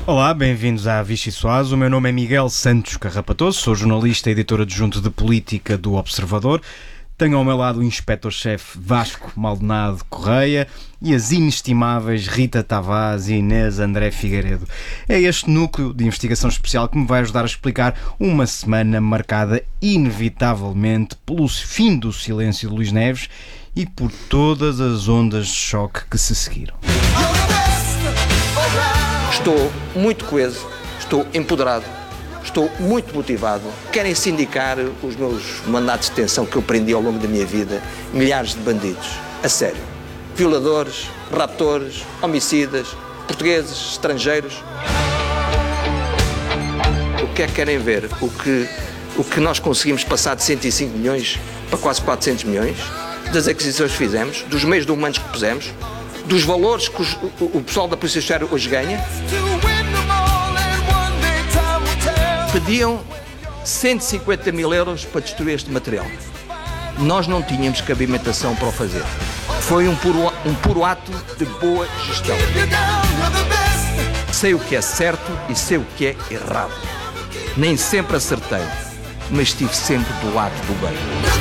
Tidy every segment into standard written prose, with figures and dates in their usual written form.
Olá, bem-vindos à Vichy Soares. O meu nome é Miguel Santos Carrapatoso, sou jornalista e editor adjunto de política do Observador. Tenho ao meu lado o inspetor-chefe Vasco Maldonado Correia e as inestimáveis Rita Tavares e Inês André Figueiredo. É este núcleo de investigação especial que me vai ajudar a explicar uma semana marcada inevitavelmente pelo fim do silêncio de Luís Neves e por todas as ondas de choque que se seguiram. Estou muito coeso, estou empoderado, estou muito motivado. Querem sindicar os meus mandatos de detenção que eu prendi ao longo da minha vida, milhares de bandidos, a sério. Violadores, raptores, homicidas, portugueses, estrangeiros. O que é que querem ver? O que nós conseguimos passar de 105 milhões para quase 400 milhões, das aquisições que fizemos, dos meios humanos que pusemos, dos valores que o pessoal da Polícia Judiciária hoje ganha. Pediam 150 mil euros para destruir este material. Nós não tínhamos cabimentação para o fazer. Foi um puro ato de boa gestão. Sei o que é certo e sei o que é errado. Nem sempre acertei, mas estive sempre do lado do bem.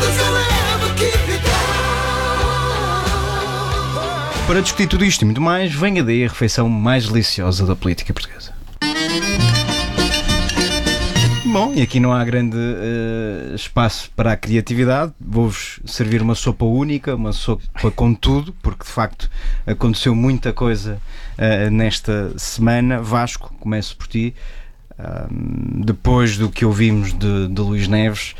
Para discutir tudo isto e muito mais, venha daí a refeição mais deliciosa da política portuguesa. Bom, e aqui não há grande espaço para a criatividade. Vou-vos servir uma sopa única, uma sopa com tudo, porque de facto aconteceu muita coisa nesta semana. Vasco, começo por ti. Depois do que ouvimos de Luís Neves,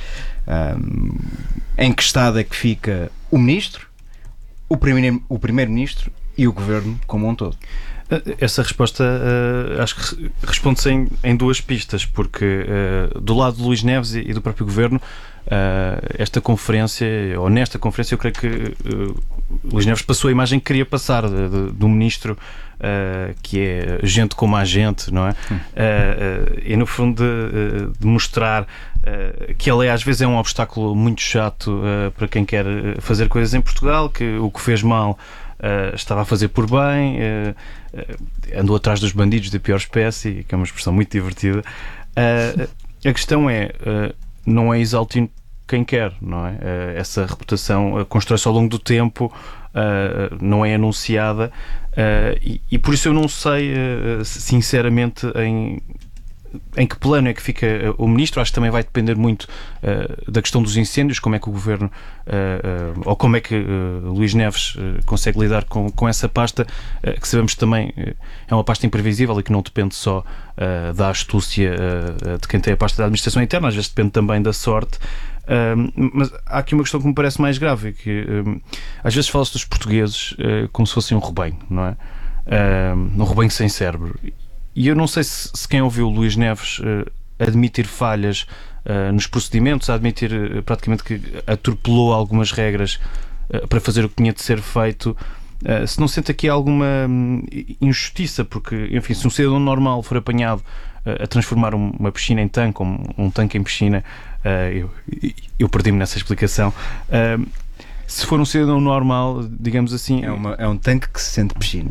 em que estado é que fica o Ministro, o Primeiro-Ministro e o Governo como um todo? Essa resposta acho que responde-se em duas pistas, porque do lado de Luís Neves e do próprio Governo, esta conferência, ou nesta conferência, eu creio que Luís Neves passou a imagem que queria passar do Ministro, que é gente como a gente, não é? E no fundo de mostrar que ele às vezes é um obstáculo muito chato para quem quer fazer coisas em Portugal, que o que fez mal estava a fazer por bem, andou atrás dos bandidos da pior espécie, que é uma expressão muito divertida. A questão é, não é exaltando quem quer, não é? Essa reputação constrói-se ao longo do tempo, não é anunciada, e por isso eu não sei sinceramente em que plano é que fica o Ministro. Acho que também vai depender muito da questão dos incêndios, como é que o Governo ou como é que Luís Neves consegue lidar com essa pasta, que sabemos também é uma pasta imprevisível e que não depende só da astúcia de quem tem a pasta da administração interna, às vezes depende também da sorte. Mas há aqui uma questão que me parece mais grave, que às vezes fala-se dos portugueses como se fossem um rebanho, não é? Um rebanho sem cérebro. E eu não sei se quem ouviu Luís Neves admitir falhas nos procedimentos, admitir praticamente que atropelou algumas regras para fazer o que tinha de ser feito, se não sente aqui alguma injustiça, porque, enfim, se um cidadão normal for apanhado a transformar uma piscina em tanque, ou um tanque em piscina, eu perdi-me nessa explicação. Se for um cidadão normal, digamos assim... É um tanque que se sente piscina.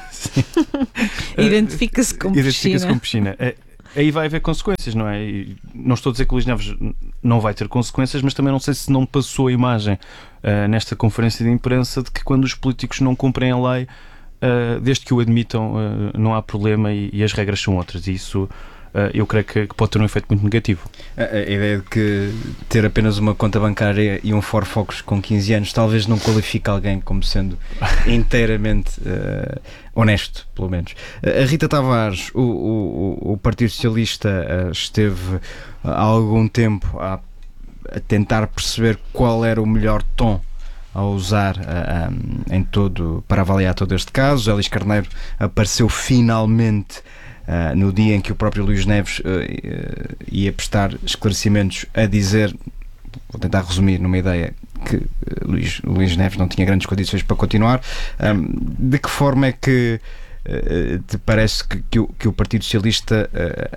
Identifica-se com piscina. Aí vai haver consequências, não é? E não estou a dizer que o Luís Neves não vai ter consequências, mas também não sei se não passou a imagem nesta conferência de imprensa de que quando os políticos não cumprem a lei, desde que o admitam, não há problema e as regras são outras. E isso eu creio que pode ter um efeito muito negativo. A ideia de que ter apenas uma conta bancária e um Ford Focus com 15 anos talvez não qualifique alguém como sendo inteiramente honesto, pelo menos. A Rita Tavares, o Partido Socialista esteve há algum tempo a tentar perceber qual era o melhor tom a usar para avaliar todo este caso. Elis Carneiro apareceu finalmente no dia em que o próprio Luís Neves ia prestar esclarecimentos, a dizer, vou tentar resumir numa ideia, que Luís Neves não tinha grandes condições para continuar. De que forma é que te parece que o Partido Socialista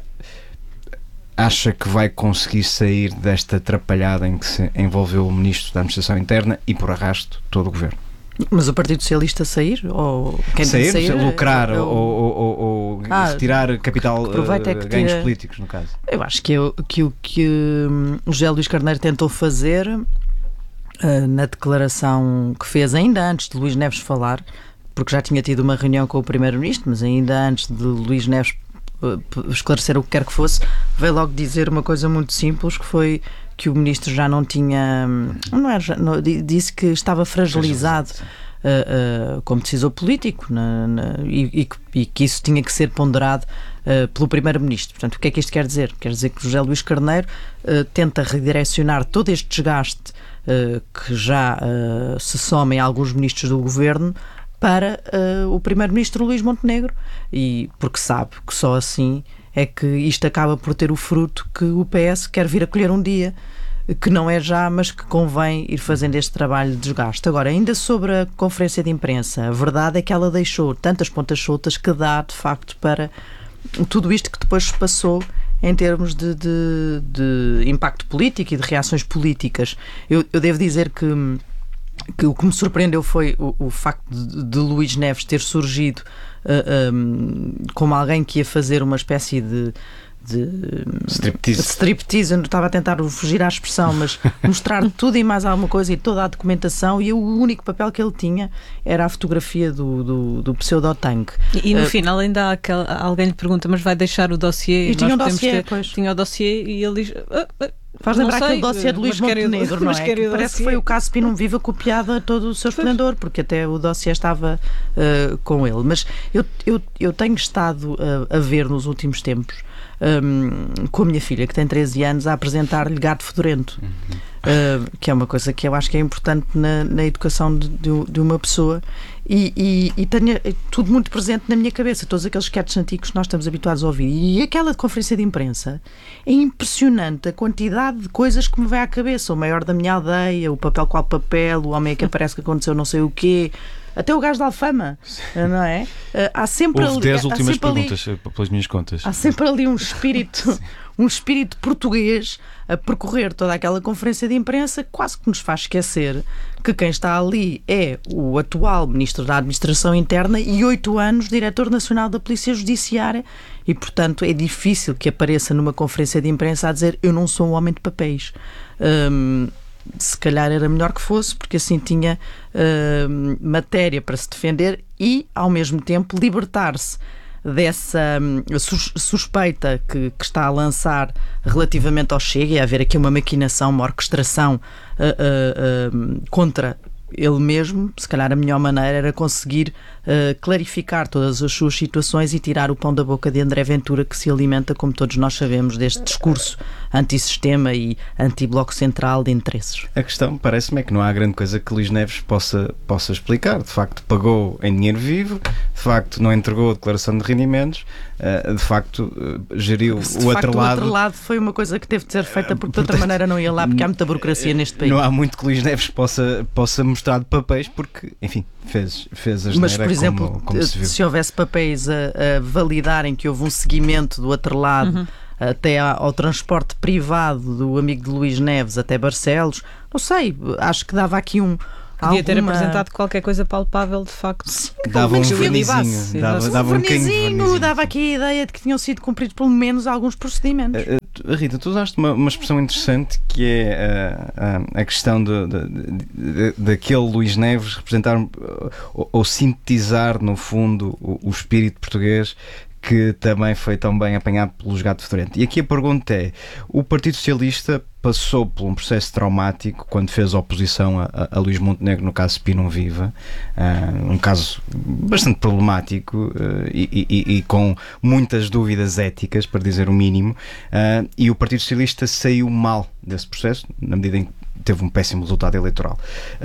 acha que vai conseguir sair desta atrapalhada em que se envolveu o Ministro da Administração Interna e, por arrasto, todo o Governo? Mas o Partido Socialista sair? Ou quem sair, lucrar ou retirar capital, ganhos tira... políticos, no caso? Eu acho que o que o José Luís Carneiro tentou fazer na declaração que fez ainda antes de Luís Neves falar, porque já tinha tido uma reunião com o Primeiro-Ministro, mas ainda antes de Luís Neves esclarecer o que quer que fosse, veio logo dizer uma coisa muito simples, que foi que o Ministro já não tinha... disse que estava fragilizado como decisor político e que isso tinha que ser ponderado pelo Primeiro-Ministro. Portanto, o que é que isto quer dizer? Quer dizer que José Luís Carneiro tenta redirecionar todo este desgaste que já se soma em alguns ministros do Governo para o Primeiro-Ministro Luís Montenegro, e porque sabe que só assim é que isto acaba por ter o fruto que o PS quer vir a colher um dia, que não é já, mas que convém ir fazendo este trabalho de desgaste. Agora, ainda sobre a conferência de imprensa, a verdade é que ela deixou tantas pontas soltas que dá, de facto, para tudo isto que depois se passou em termos de impacto político e de reações políticas. Eu devo dizer que o que me surpreendeu foi o facto de Luís Neves ter surgido como alguém que ia fazer uma espécie de striptease. Eu estava a tentar fugir à expressão, mas mostrar tudo e mais alguma coisa e toda a documentação, e o único papel que ele tinha era a fotografia do pseudo-tanque. E no final ainda alguém lhe pergunta, mas vai deixar o dossiê? E tinha um dossiê, pois. Tinha o dossiê e ele diz... Faz lembrar aquele dossiê de Luís Montenegro, não é? Que parece que foi o caso Pinum Viva copiado a todo o seu esplendor, porque até o dossiê estava com ele. Mas eu tenho estado a ver nos últimos tempos, com a minha filha, que tem 13 anos, a apresentar-lhe Gato Fedorento, que é uma coisa que eu acho que é importante na educação de uma pessoa, e tenho tudo muito presente na minha cabeça, todos aqueles sketches antigos que nós estamos habituados a ouvir, e aquela conferência de imprensa é impressionante a quantidade de coisas que me vem à cabeça: o maior da minha aldeia, o papel qual papel, o homem é que aparece que aconteceu não sei o quê, até o gajo da Alfama, não é? Há sempre houve 10 últimas perguntas, pelas minhas contas. Há sempre ali um espírito português a percorrer toda aquela conferência de imprensa, quase que nos faz esquecer que quem está ali é o atual Ministro da Administração Interna e 8 anos Diretor Nacional da Polícia Judiciária, e portanto é difícil que apareça numa conferência de imprensa a dizer: eu não sou um homem de papéis. Se calhar era melhor que fosse, porque assim tinha matéria para se defender e, ao mesmo tempo, libertar-se dessa suspeita que está a lançar relativamente ao Chega, e a haver aqui uma maquinação, uma orquestração contra ele mesmo. Se calhar a melhor maneira era conseguir clarificar todas as suas situações e tirar o pão da boca de André Ventura, que se alimenta, como todos nós sabemos, deste discurso antissistema e anti-bloco central de interesses. A questão, parece-me, é que não há grande coisa que Luís Neves possa explicar. De facto, pagou em dinheiro vivo, de facto, não entregou a declaração de rendimentos, de facto, geriu o outro lado. O outro lado foi uma coisa que teve de ser feita, porque de outra maneira não ia lá, porque há muita burocracia neste país. Não há muito que Luís Neves possa mostrar de papéis, porque, enfim, fez a geneira. Mas, por exemplo, como se viu. Se houvesse papéis a validarem que houve um seguimento do outro lado, até ao transporte privado do amigo de Luís Neves até Barcelos, não sei, acho que dava aqui podia ter apresentado qualquer coisa palpável, de facto. Dava um vernizinho. Dava um vernizinho. Dava aqui a ideia de que tinham sido cumpridos pelo menos alguns procedimentos. Rita, tu usaste uma expressão interessante, que é a questão daquele Luís Neves representar ou sintetizar, no fundo, o espírito português, que também foi tão bem apanhado pelos Gato Fedorento. E aqui a pergunta é: o Partido Socialista passou por um processo traumático quando fez oposição a Luís Montenegro no caso Pinum Viva, um caso bastante problemático e com muitas dúvidas éticas, para dizer o mínimo, e o Partido Socialista saiu mal desse processo, na medida em que teve um péssimo resultado eleitoral.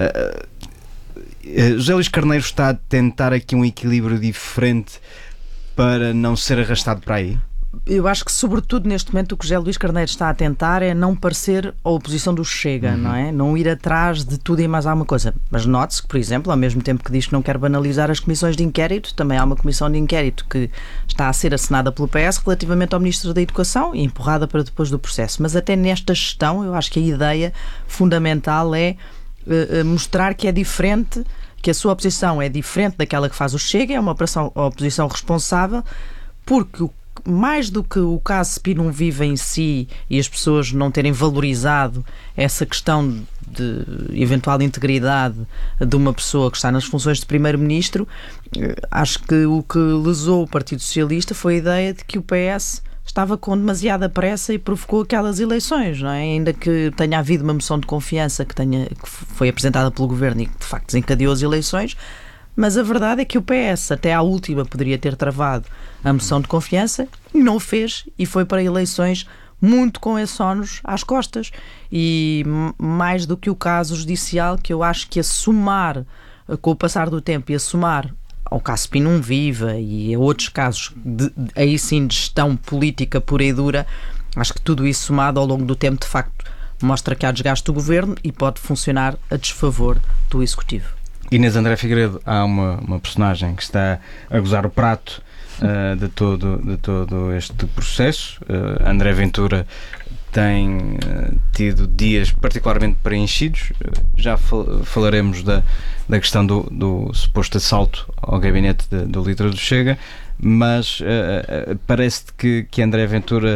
José Luís Carneiro está a tentar aqui um equilíbrio diferente para não ser arrastado para aí? Eu acho que, sobretudo neste momento, o que José Luís Carneiro está a tentar é não parecer a oposição do Chega, não é? Não ir atrás de tudo e mais alguma coisa. Mas note-se que, por exemplo, ao mesmo tempo que diz que não quer banalizar as comissões de inquérito, também há uma comissão de inquérito que está a ser assinada pelo PS relativamente ao Ministro da Educação e empurrada para depois do processo. Mas até nesta gestão, eu acho que a ideia fundamental é mostrar que é diferente, que a sua oposição é diferente daquela que faz o Chega, é uma oposição responsável, porque mais do que o caso Spin não vive em si e as pessoas não terem valorizado essa questão de eventual integridade de uma pessoa que está nas funções de Primeiro-Ministro, acho que o que lesou o Partido Socialista foi a ideia de que o PS estava com demasiada pressa e provocou aquelas eleições, não é? Ainda que tenha havido uma moção de confiança que foi apresentada pelo Governo e que de facto desencadeou as eleições, mas a verdade é que o PS até à última poderia ter travado a moção de confiança e não o fez, e foi para eleições muito com esse ónus às costas. E mais do que o caso judicial, que eu acho que a somar, com o passar do tempo, e a somar ao caso Pinum Viva e a outros casos aí sim de gestão política pura e dura, acho que tudo isso somado ao longo do tempo de facto mostra que há desgaste do Governo e pode funcionar a desfavor do Executivo. Inês André Figueiredo, há uma personagem que está a gozar o prato de todo este processo. André Ventura tem tido dias particularmente preenchidos. Já falaremos da questão do suposto assalto ao gabinete do líder do Chega, mas parece que André Ventura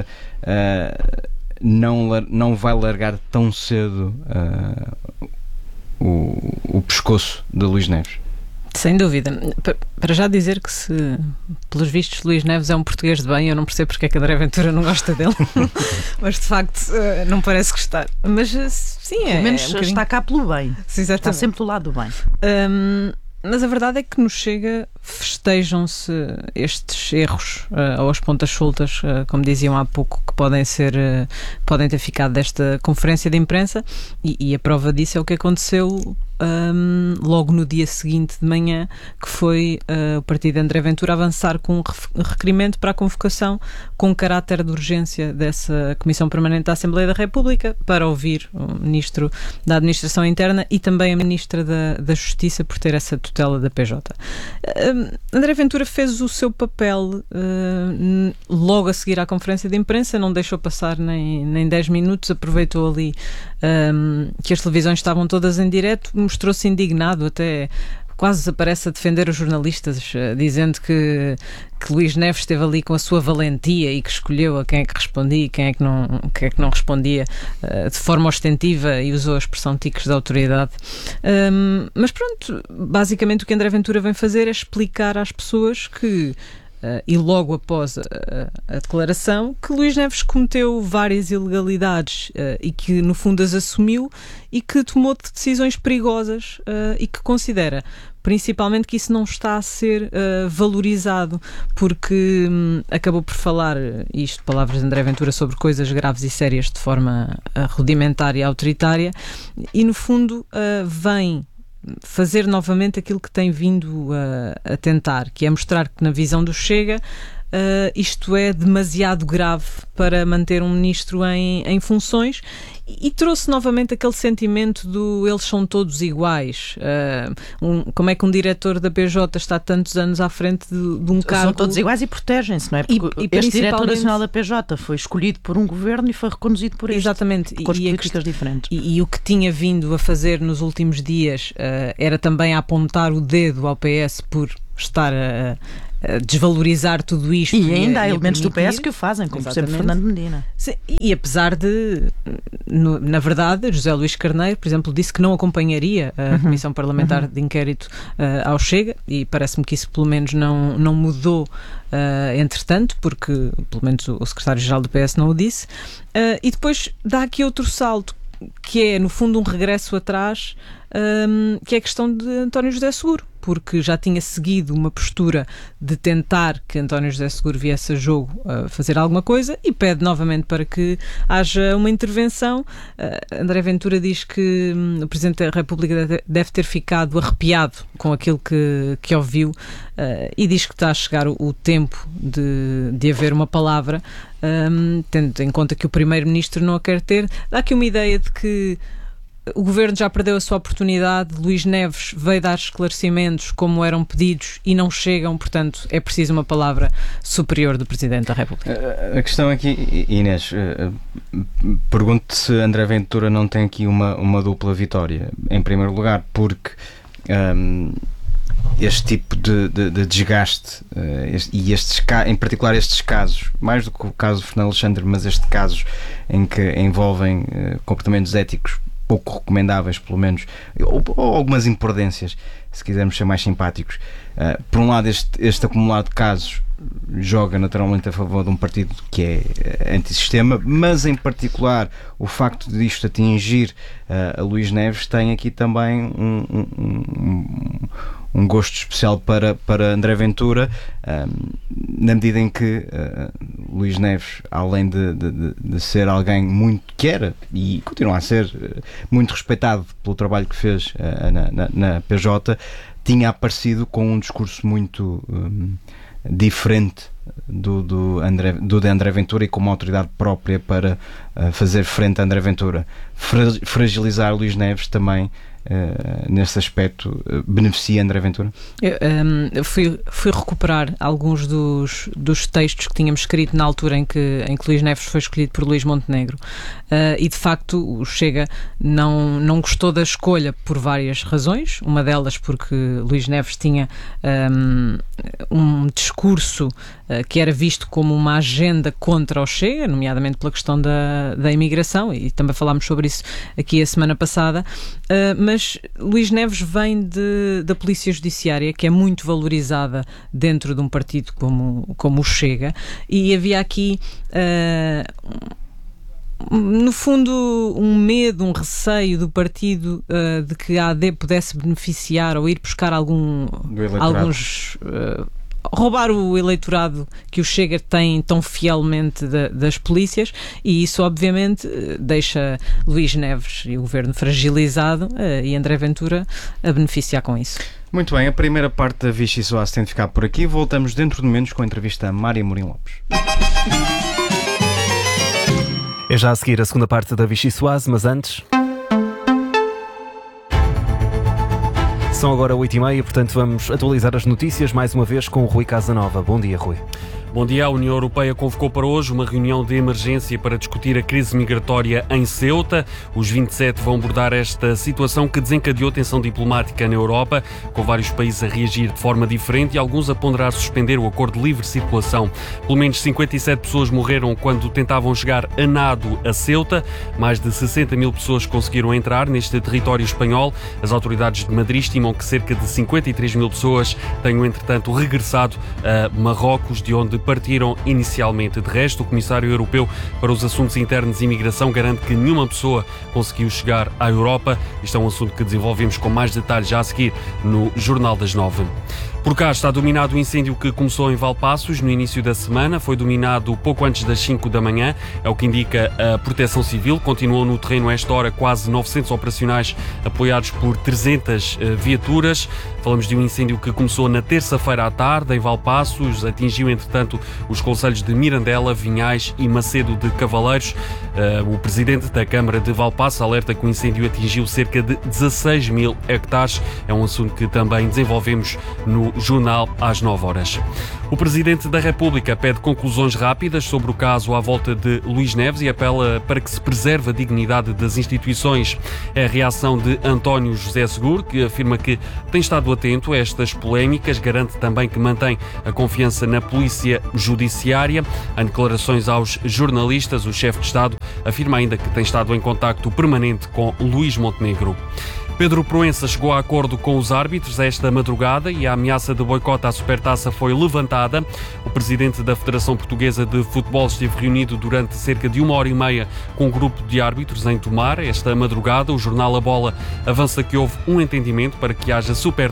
não vai largar tão cedo o pescoço de Luís Neves. Sem dúvida. Para já dizer que se, pelos vistos, Luís Neves é um português de bem, eu não percebo porque é que André Ventura não gosta dele, mas de facto não parece gostar. Mas sim, pelo menos está cá pelo bem. Sim, está sempre do lado do bem. Mas a verdade é que no Chega festejam-se estes erros ou as pontas soltas, como diziam há pouco, que podem ter ficado desta conferência de imprensa, e a prova disso é o que aconteceu logo no dia seguinte de manhã, que foi o partido de André Ventura avançar com um requerimento para a convocação com caráter de urgência dessa Comissão Permanente da Assembleia da República para ouvir o Ministro da Administração Interna e também a Ministra da Justiça, por ter essa tutela da PJ. André Ventura fez o seu papel logo a seguir à conferência de imprensa, não deixou passar nem 10 minutos, aproveitou ali que as televisões estavam todas em direto, mostrou-se indignado, até quase aparece a defender os jornalistas, dizendo que Luís Neves esteve ali com a sua valentia e que escolheu a quem é que respondia e quem é que não respondia de forma ostentiva, e usou a expressão tiques de autoridade. Mas pronto, basicamente o que André Ventura vem fazer é explicar às pessoas que e logo após a declaração, que Luís Neves cometeu várias ilegalidades e que no fundo as assumiu e que tomou decisões perigosas e que considera principalmente que isso não está a ser valorizado, porque acabou por falar, isto, palavras de André Ventura, sobre coisas graves e sérias de forma rudimentar e autoritária, e no fundo vem fazer novamente aquilo que tem vindo a tentar, que é mostrar que na visão do Chega isto é demasiado grave para manter um ministro em funções, e trouxe novamente aquele sentimento do eles são todos iguais. Como é que um diretor da PJ está tantos anos à frente de um cargo... São todos iguais e protegem-se, não é? Porque este diretor nacional da PJ foi escolhido por um governo e foi reconduzido por este. Exatamente. Com as políticas diferentes. E o que tinha vindo a fazer nos últimos dias era também a apontar o dedo ao PS por estar a desvalorizar tudo isto. E ainda há elementos do PS que o fazem, como por exemplo Fernando Medina. Sim, e apesar de, na verdade, José Luís Carneiro, por exemplo, disse que não acompanharia a Comissão Parlamentar de Inquérito ao Chega, e parece-me que isso pelo menos não mudou entretanto, porque pelo menos o secretário-geral do PS não o disse. E depois dá aqui outro salto, que é no fundo um regresso atrás, que é a questão de António José Seguro, porque já tinha seguido uma postura de tentar que António José Seguro viesse a jogo fazer alguma coisa, e pede novamente para que haja uma intervenção. André Ventura diz que o Presidente da República deve ter ficado arrepiado com aquilo que ouviu, e diz que está a chegar o tempo de haver uma palavra, tendo em conta que o Primeiro-Ministro não a quer ter. Dá aqui uma ideia de que o Governo já perdeu a sua oportunidade, Luís Neves veio dar esclarecimentos como eram pedidos e não chegam, portanto é preciso uma palavra superior do Presidente da República. A questão aqui, Inês, pergunto-te se André Ventura não tem aqui uma dupla vitória. Em primeiro lugar, porque este tipo de desgaste e em particular estes casos, mais do que o caso do Fernando Alexandre, mas estes casos em que envolvem comportamentos éticos pouco recomendáveis, pelo menos, ou algumas imprudências, se quisermos ser mais simpáticos. Por um lado, este acumulado de casos joga naturalmente a favor de um partido que é antissistema, mas em particular o facto de isto atingir a Luís Neves tem aqui também um gosto especial para André Ventura, na medida em que Luís Neves, além de ser alguém que era e continua a ser muito respeitado pelo trabalho que fez na PJ, tinha aparecido com um discurso muito diferente do de André Ventura e com uma autoridade própria para fazer frente a André Ventura. Fragilizar Luís Neves também, nesse aspecto, beneficia André Ventura? Eu fui recuperar alguns dos textos que tínhamos escrito na altura em que Luís Neves foi escolhido por Luís Montenegro, e de facto o Chega não gostou da escolha por várias razões, uma delas porque Luís Neves tinha um discurso que era visto como uma agenda contra o Chega, nomeadamente pela questão da imigração, e também falámos sobre isso aqui a semana passada, mas Luís Neves vem da Polícia Judiciária, que é muito valorizada dentro de um partido como o Chega, e havia aqui no fundo um medo, um receio do partido de que a AD pudesse beneficiar ou ir buscar alguns roubar o eleitorado que o Chega tem tão fielmente das polícias, e isso obviamente deixa Luís Neves e o governo fragilizado, e André Ventura a beneficiar com isso. Muito bem, a primeira parte da Vichy Soase tem de ficar por aqui. Voltamos dentro de momentos com a entrevista a Mária Morim Lopes. É já a seguir a segunda parte da Vichy Soase, mas antes... São agora 8h30, portanto vamos atualizar as notícias mais uma vez com o Rui Casanova. Bom dia, Rui. Bom dia. A União Europeia convocou para hoje uma reunião de emergência para discutir a crise migratória em Ceuta. Os 27 vão abordar esta situação que desencadeou tensão diplomática na Europa, com vários países a reagir de forma diferente e alguns a ponderar suspender o acordo de livre circulação. Pelo menos 57 pessoas morreram quando tentavam chegar a nado a Ceuta. Mais de 60 mil pessoas conseguiram entrar neste território espanhol. As autoridades de Madrid estimam que cerca de 53 mil pessoas tenham, entretanto, regressado a Marrocos, de onde partiram inicialmente. De resto, o Comissário Europeu para os Assuntos Internos e Imigração garante que nenhuma pessoa conseguiu chegar à Europa. Isto é um assunto que desenvolvemos com mais detalhes já a seguir no Jornal das 9. Por cá está dominado o incêndio que começou em Valpaços no início da semana. Foi dominado pouco antes das 5 da manhã, é o que indica a Proteção Civil. Continuam no terreno a esta hora quase 900 operacionais apoiados por 300 viaturas. Falamos de um incêndio que começou na terça-feira à tarde em Valpaços, atingiu entretanto os concelhos de Mirandela, Vinhais e Macedo de Cavaleiros. O presidente da Câmara de Valpaços alerta que o incêndio atingiu cerca de 16 mil hectares. É um assunto que também desenvolvemos no jornal às 9 horas. O Presidente da República pede conclusões rápidas sobre o caso à volta de Luís Neves e apela para que se preserve a dignidade das instituições. É a reação de António José Seguro, que afirma que tem estado atento a estas polémicas, garante também que mantém a confiança na Polícia Judiciária. Em declarações aos jornalistas, o chefe de Estado afirma ainda que tem estado em contacto permanente com Luís Montenegro. Pedro Proença chegou a acordo com os árbitros esta madrugada e a ameaça de boicote à Supertaça foi levantada. O presidente da Federação Portuguesa de Futebol esteve reunido durante cerca de 1h30 com um grupo de árbitros em Tomar. Esta madrugada, o jornal A Bola avança que houve um entendimento para que haja Supertaça